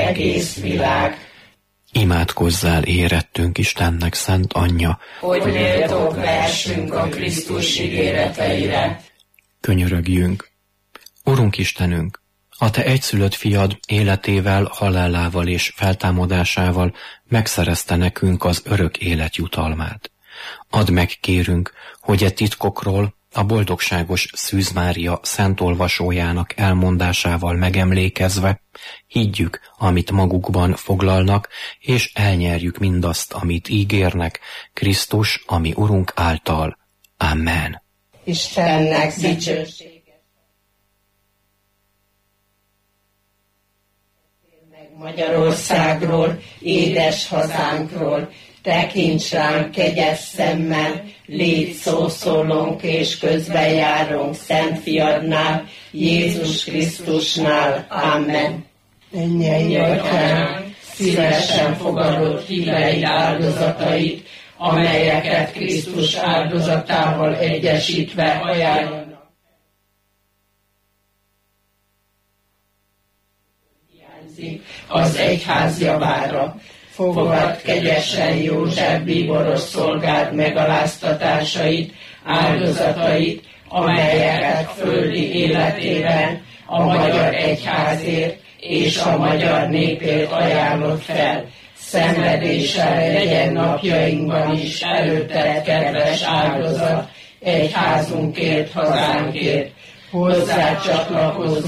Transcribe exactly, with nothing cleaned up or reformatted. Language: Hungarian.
egész világ. Imádkozzál, érettünk Istennek szent anyja, hogy méltók lehessünk a Krisztus ígéreteire. Könyörögjünk. Urunk Istenünk, a Te egyszülött fiad életével, halálával és feltámadásával megszerezte nekünk az örök élet jutalmát. Add meg, kérünk, hogy e titkokról a boldogságos Szűz Mária szent olvasójának elmondásával megemlékezve higgyük, amit magukban foglalnak, és elnyerjük mindazt, amit ígérnek, Krisztus, ami Urunk által. Amen. Istennek dicsősége. Magyarországról, édes hazánkról, tekints ránk kegyes szemmel, légy szószólónk és közbenjárunk Szent Fiadnál, Jézus Krisztusnál. Amen. Mennyei Atyánk, szívesen fogadod híveid áldozatait, amelyeket Krisztus áldozatával egyesítve ajánlanak. Az egyház javára. Fogadd kegyesen József bíboros szolgád megaláztatásait, áldozatait, amelyeket földi életében a magyar egyházért és a magyar népért ajánlott fel. Szenvedéssel legyen napjainkban is előtted kedves áldozat, egyházunkért, hazánkért, hozzá csatlakozó